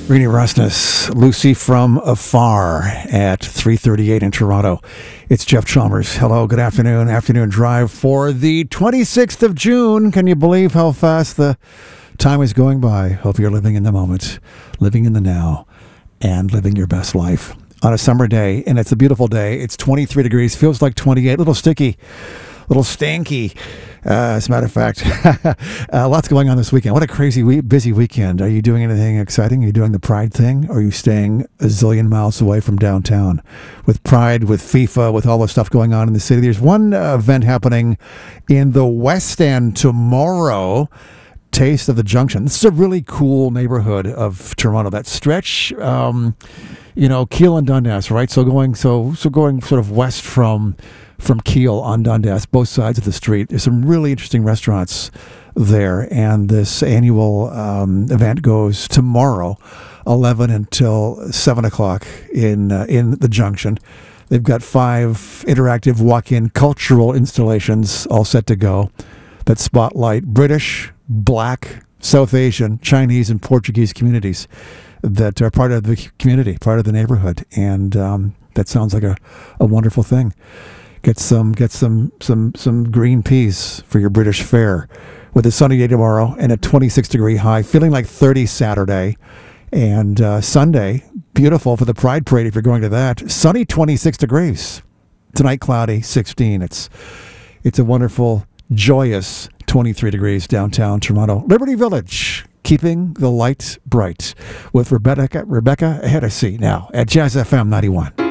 Rini Rasmus, Lucy from Afar at 3:38 in Toronto. It's Jeff Chalmers. Hello, good afternoon. Afternoon drive for the 26th of June. Can you believe how fast the time is going by? Hope you're living in the moment, living in the now, and living your best life on a summer day. And it's a beautiful day. It's 23 degrees, feels like 28, a little sticky, a little stanky. As a matter of fact, lots going on this weekend. What a crazy, busy weekend. Are you doing anything exciting? Are you doing the Pride thing? Or are you staying a zillion miles away from downtown? With Pride, with FIFA, with all the stuff going on in the city. There's one event happening in the West End tomorrow. Taste of the Junction. This is a really cool neighborhood of Toronto. That stretch, Keele and Dundas, right? So going sort of west from Keele on Dundas, both sides of the street. There's some really interesting restaurants there, and this annual event goes tomorrow, 11 until 7 o'clock in the Junction. They've got 5 interactive walk-in cultural installations all set to go that spotlight British, Black, South Asian, Chinese, and Portuguese communities that are part of the community, part of the neighborhood, and that sounds like a wonderful thing. Get some green peas for your British fare with a sunny day tomorrow and a 26-degree high, feeling like 30 Saturday. And Sunday, beautiful for the Pride Parade if you're going to that. Sunny, 26 degrees. Tonight, cloudy, 16. It's a wonderful, joyous 23 degrees downtown Toronto. Liberty Village, keeping the light bright with Rebecca ahead of C now at Jazz FM 91.